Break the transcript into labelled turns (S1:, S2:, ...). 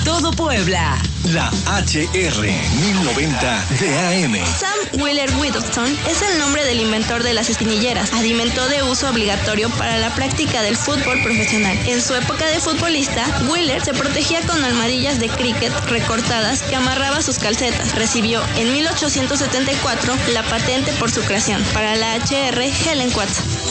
S1: todo Puebla.
S2: La HR 1090 de AM.
S3: Sam Wheeler Whittington es el nombre del inventor de las espinilleras, alimentó de uso obligatorio para la práctica del fútbol profesional. En su época de futbolista, Wheeler se protegía con almohadillas de cricket recortadas que amarraba sus calcetas. Recibió en 1874 la patente por su creación. Para la HR, Helen Watts.